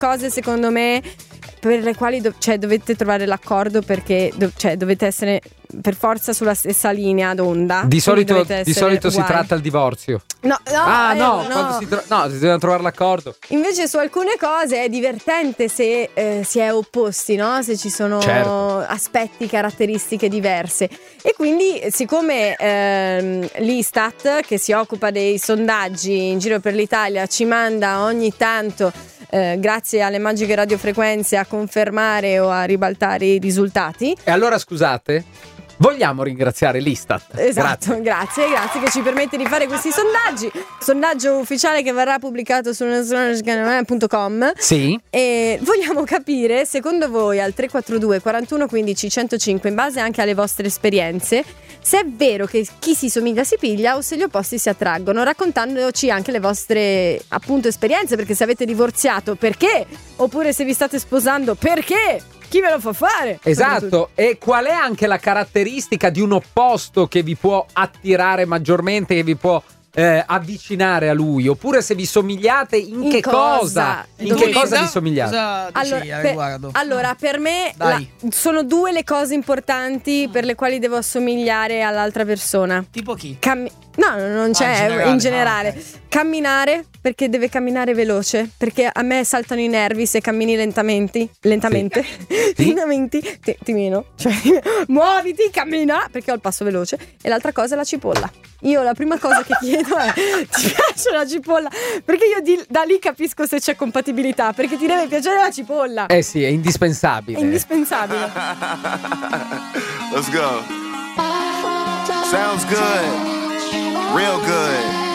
cose secondo me per le quali dovete trovare l'accordo, perché dovete essere per forza sulla stessa linea d'onda. Di solito si tratta il divorzio. No, quando si deve trovare l'accordo. Invece su alcune cose è divertente se si è opposti, no? Se ci sono aspetti, caratteristiche diverse. E quindi siccome l'Istat, che si occupa dei sondaggi in giro per l'Italia, ci manda ogni tanto, grazie alle magiche radiofrequenze, a confermare o a ribaltare i risultati. E allora scusate, vogliamo ringraziare l'Istat. Esatto, grazie che ci permette di fare questi sondaggi. Sondaggio ufficiale che verrà pubblicato su nazionale.com. Sì. E vogliamo capire, secondo voi, al 342 41 15 105, in base anche alle vostre esperienze, se è vero che chi si somiglia si piglia o se gli opposti si attraggono, raccontandoci anche le vostre appunto esperienze, perché se avete divorziato perché, oppure se vi state sposando perché. Chi ve lo fa fare? Esatto. E qual è anche la caratteristica di un opposto che vi può attirare maggiormente, che vi può avvicinare a lui? Oppure se vi somigliate, in che cosa? In che cosa vi somigliate? Allora, per me sono due le cose importanti per le quali devo assomigliare all'altra persona. Tipo chi? No, non c'è, in generale. Okay. Camminare, perché deve camminare veloce, perché a me saltano i nervi se cammini lentamente. Sì. Ti meno. Cioè, muoviti, cammina, perché ho il passo veloce. E l'altra cosa è la cipolla. Io la prima cosa che chiedo è: ti piace la cipolla? Perché io da lì capisco se c'è compatibilità, perché ti deve piacere la cipolla. Eh sì, è indispensabile. È indispensabile. Let's go. Sounds good. Real good.